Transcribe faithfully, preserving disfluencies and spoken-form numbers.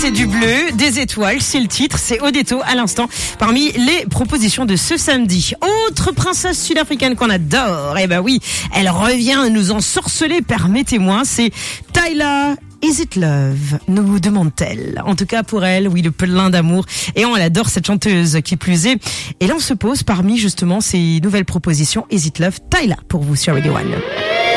c'est du bleu, des étoiles, c'est le titre, c'est Odeto à l'instant, parmi les propositions de ce samedi. Autre princesse sud-africaine qu'on adore, eh ben oui, elle revient nous ensorceler, permettez-moi, c'est Tyla. Is it love? Nous demande-t-elle. En tout cas pour elle, oui, le plein d'amour. Et on adore cette chanteuse qui plus est. Et là on se pose parmi justement ces nouvelles propositions. Is it love? Tyla pour vous sur Radio One.